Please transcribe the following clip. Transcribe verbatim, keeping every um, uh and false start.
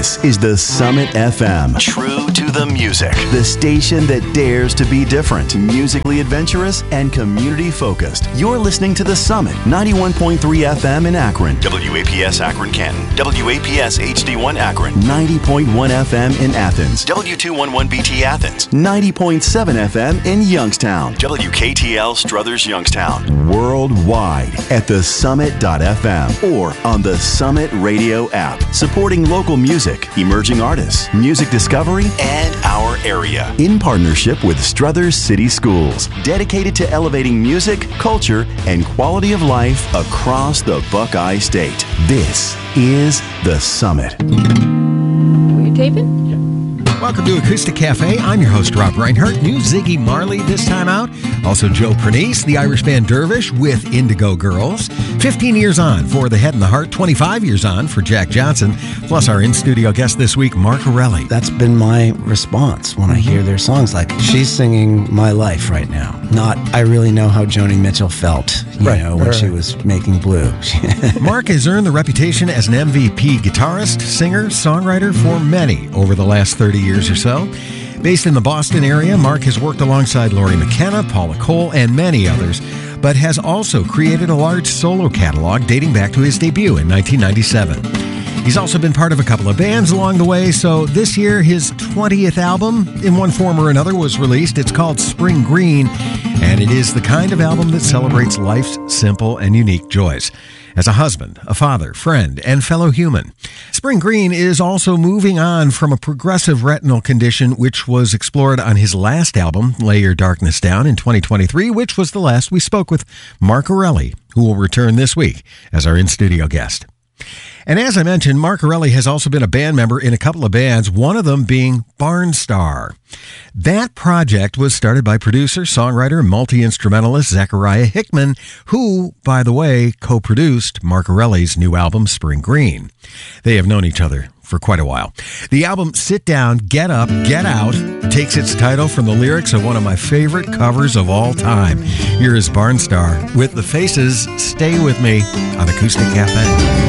This is the Summit F M. True to the music. The station that dares to be different, musically adventurous, and community focused. You're listening to the Summit, ninety-one point three F M in Akron. W A P S Akron Canton. W A P S H D one Akron. ninety point one F M in Athens. W two eleven B T Athens. ninety point seven F M in Youngstown. W K T L Struthers Youngstown. Worldwide at the summit dot f m or on the Summit Radio app. Supporting local music, emerging artists, music discovery, and our area. In partnership with Struthers City Schools. Dedicated to elevating music, culture, and quality of life across the Buckeye State. This is the Summit. Were you taping? Welcome to Acoustic Cafe. I'm your host, Rob Reinhardt. New Ziggy Marley this time out. Also Joe Pernice, the Irish band Dervish with Indigo Girls. fifteen years on for The Head and the Heart. twenty-five years on for Jack Johnson. Plus our in-studio guest this week, Mark Erelli. That's been my response when I hear their songs. Like, she's singing my life right now. Not, I really know how Joni Mitchell felt, you right, know, when right. she was making Blue. Mark has earned the reputation as an M V P guitarist, singer, songwriter for many over the last thirty years or so. Based in the Boston area, Mark has worked alongside Laurie McKenna, Paula Cole, and many others, but has also created a large solo catalog dating back to his debut in nineteen ninety-seven. He's also been part of a couple of bands along the way, so this year his twentieth album, in one form or another, was released. It's called Spring Green, and it is the kind of album that celebrates life's simple and unique joys. As a husband, a father, friend, and fellow human. Spring Green is also moving on from a progressive retinal condition, which was explored on his last album, Lay Your Darkness Down, in twenty twenty-three, which was the last we spoke with Mark Erelli, who will return this week as our in-studio guest. And as I mentioned, Mark Erelli has also been a band member in a couple of bands, one of them being Barnstar. That project was started by producer, songwriter, multi-instrumentalist Zachariah Hickman, who, by the way, co-produced Mark Erelli's new album, Spring Green. They have known each other for quite a while. The album Sit Down, Get Up, Get Out takes its title from the lyrics of one of my favorite covers of all time. Here is Barnstar with The Faces' Stay With Me on Acoustic Cafe.